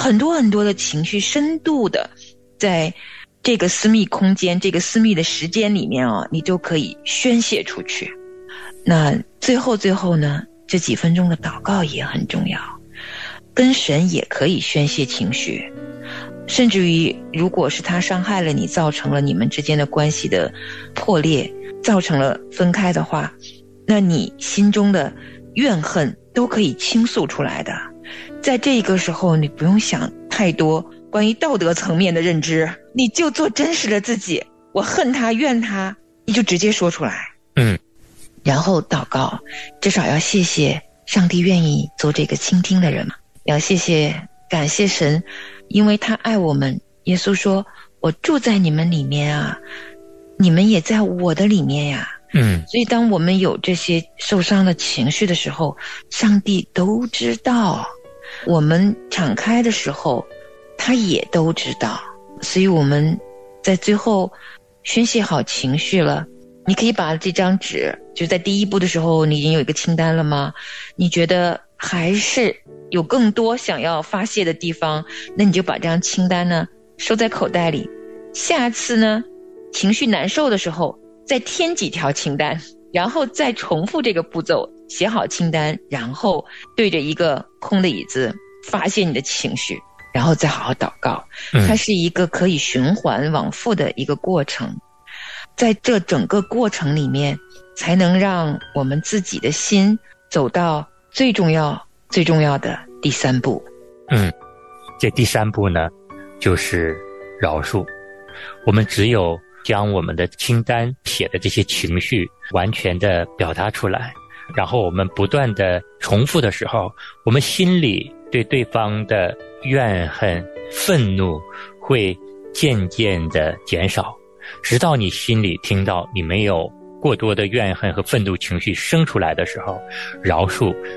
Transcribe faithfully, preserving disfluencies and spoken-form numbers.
很多很多的情绪深度的在这个私密空间，这个私密的时间里面啊，你就可以宣泄出去。那最后最后呢，这几分钟的祷告也很重要，跟神也可以宣泄情绪，甚至于如果是他伤害了你，造成了你们之间的关系的破裂，造成了分开的话，那你心中的怨恨都可以倾诉出来的。在这个时候你不用想太多关于道德层面的认知，你就做真实的自己，我恨他怨他，你就直接说出来。 嗯， 然后祷告，至少要谢谢上帝愿意做这个倾听的人嘛，要谢谢感谢神，因为他爱我们。耶稣说我住在你们里面啊，你们也在我的里面呀。 嗯， 所以当我们有这些受伤的情绪的时候，上帝都知道，我们敞开的时候他也都知道。所以我们在最后宣泄好情绪了，你可以把这张纸，就在第一步的时候你已经有一个清单了吗？你觉得还是有更多想要发泄的地方，那你就把这张清单呢收在口袋里，下次呢情绪难受的时候再添几条清单，然后再重复这个步骤，写好清单，然后对着一个空的椅子发泄你的情绪，然后再好好祷告。它是一个可以循环往复的一个过程，在这整个过程里面才能让我们自己的心走到最重要最重要的第三步。 嗯，这第三步呢就是饶恕。我们只有将我们的清单写的这些情绪完全的表达出来，然后我们不断的重复的时候，我们心里对对方的怨恨愤怒会渐渐的减少，直到你心里听到你没有过多的怨恨和愤怒情绪生出来的时候，饶恕